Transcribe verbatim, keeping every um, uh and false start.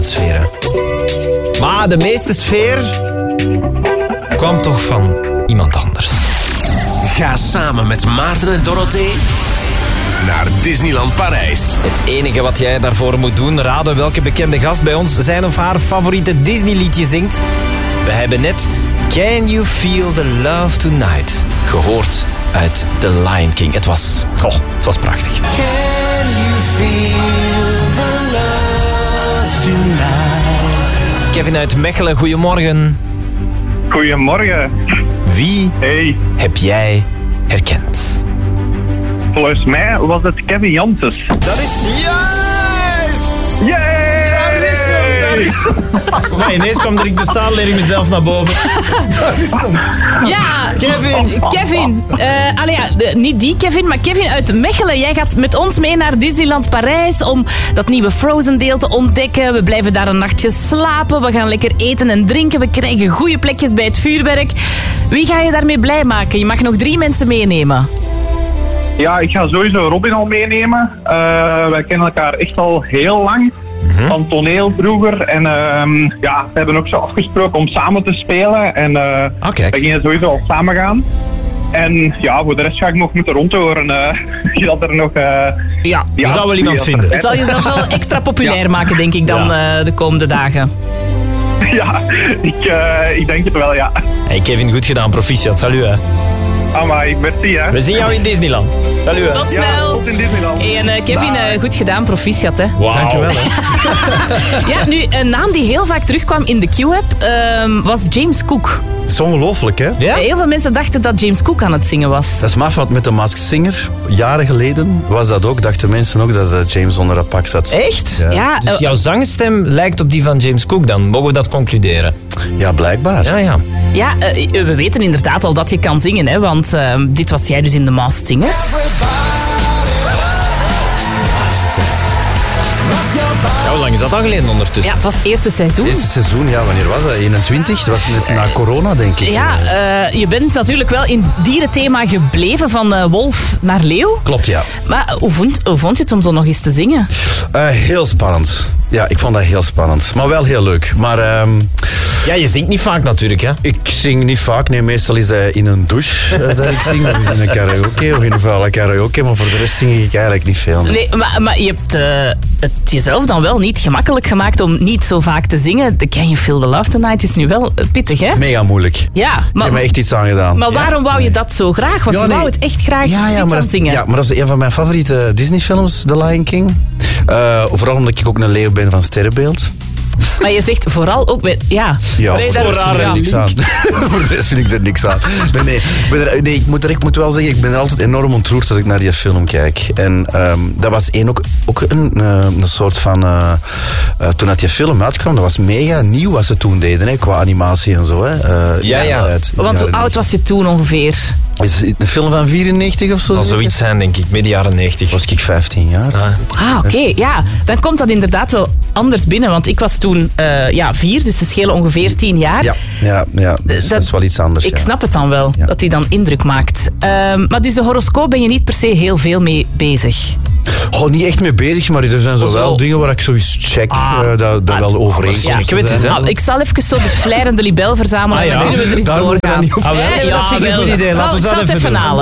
sfeer. Hè. Maar de meeste sfeer kwam toch van iemand anders. Ga samen met Maarten en Dorothee naar Disneyland Parijs. Het enige wat jij daarvoor moet doen, raden welke bekende gast bij ons zijn of haar favoriete Disney-liedje zingt. We hebben net Can You Feel the Love Tonight gehoord uit The Lion King. Het was, oh, het was prachtig. Can you feel the love tonight? Kevin uit Mechelen, goedemorgen. Goedemorgen. Wie Hey. heb jij herkend? Volgens mij was het Kevin Janssens. Dat is juist! Yay! Daar is hem, daar is hem. Maar ineens kwam er in de zaal mezelf naar boven. Daar is hem. Ja, Kevin. Kevin. Uh, allee, ja, de, niet die Kevin, maar Kevin uit Mechelen. Jij gaat met ons mee naar Disneyland Parijs om dat nieuwe Frozen-deel te ontdekken. We blijven daar een nachtje slapen. We gaan lekker eten en drinken. We krijgen goede plekjes bij het vuurwerk. Wie ga je daarmee blij maken? Je mag nog drie mensen meenemen. Ja, ik ga sowieso Robin al meenemen. Uh, wij kennen elkaar echt al heel lang. Mm-hmm. Van toneel vroeger. En uh, ja, we hebben ook zo afgesproken om samen te spelen. En uh, okay. we gingen sowieso al samen gaan. En ja, voor de rest ga ik nog moeten rondhoren. Uh, dat er nog... Uh, ja, je ja, zal wel iemand vinden. Het zal jezelf wel extra populair ja. maken, denk ik, dan ja. uh, de komende dagen. Ja, ik, uh, ik denk het wel, ja. Hey Kevin, goed gedaan. Proficiat. Salut, hè. Amai, merci, hè. We zien jou in Disneyland. Salut, hè. Tot snel. Ja, tot in Disneyland. Hey, en uh, Kevin, uh, goed gedaan. Proficiat, hè. Wow. Dankjewel, hè. Ja, nu, een naam die heel vaak terugkwam in de Q-app uh, was James Cook. Het is ongelooflijk, hè? Ja? Heel veel mensen dachten dat James Cook aan het zingen was. Dat is maf, want met de Masked Singer, jaren geleden, was dat ook. Dachten mensen ook dat James onder dat pak zat. Echt? Ja. Ja, Dus uh, jouw zangstem lijkt op die van James Cook dan. Mogen we dat concluderen? Ja, blijkbaar. Ja, ja. ja uh, we weten inderdaad al dat je kan zingen, hè, want uh, dit was jij dus in The Masked Singers. Ja, hoe lang is dat al geleden ondertussen? Ja, het was het eerste seizoen. Het eerste seizoen, ja, wanneer was dat? eenentwintig? Dat was net na corona, denk ik. Ja, uh, je bent natuurlijk wel in dierenthema gebleven, van uh, wolf naar leeuw. Klopt, ja. Maar hoe vond, hoe vond je het om zo nog eens te zingen? Uh, heel spannend. Ja, ik vond dat heel spannend. Maar wel heel leuk. Maar... Um, ja, je zingt niet vaak natuurlijk, hè? Ik zing niet vaak. Nee, meestal is dat in een douche uh, dat ik zing. Of in een karaoke of in een vuile karaoke. Maar voor de rest zing ik eigenlijk niet veel. Nee, nee maar, maar je hebt uh, het jezelf dan wel niet gemakkelijk gemaakt om niet zo vaak te zingen. The Can You Feel the Love Tonight is nu wel pittig, hè? Mega moeilijk. Ja. Maar, ik heb me echt iets aan gedaan. Maar waarom ja? wou je dat zo graag? Want ja, je nee. wou het echt graag ja, ja, maar dat, zingen. Ja, maar dat is een van mijn favoriete Disney-films, The Lion King. Uh, vooral omdat ik ook een leeuw ben van Sterrenbeeld. Maar je zegt vooral ook... Bij, ja, ja nee, voor de rest vind ik er niks aan. Voor de rest vind ik er niks aan. Nee, nee, er, nee ik, moet er, ik moet wel zeggen, ik ben er altijd enorm ontroerd als ik naar die film kijk. En um, dat was één ook, ook een, uh, een soort van... Uh, uh, toen dat die film uitkwam, dat was mega nieuw wat ze toen deden, hè, qua animatie en zo. Hè. Uh, ja, ja. Uit, Want hoe oud was je toen ongeveer? Is het een film van vierennegentig of zo? Dat zal zoiets zijn, denk ik. Midden jaren negentig. Was ik vijftien jaar. Ah, ah oké. Okay. Ja, dan komt dat inderdaad wel anders binnen. Want ik was toen uh, ja, vier, dus we schelen ongeveer tien jaar. Ja, ja, ja. Dus dat, dat is wel iets anders. Ik ja. snap het dan wel, ja. dat die dan indruk maakt. Um, maar dus de horoscoop ben je niet per se heel veel mee bezig? Oh, niet echt mee bezig, maar er zijn zo wel dingen waar ik zoiets check, ah, uh, dat, dat ah, wel overeenkomt. Ja, ik weet het, ah, ik zal even zo de flairende libel verzamelen ah, ja. en dan kunnen we er eens Daar doorgaan. Niet op. Ah, wel, ja, dat vind ik een goed idee. Laten we dat even halen.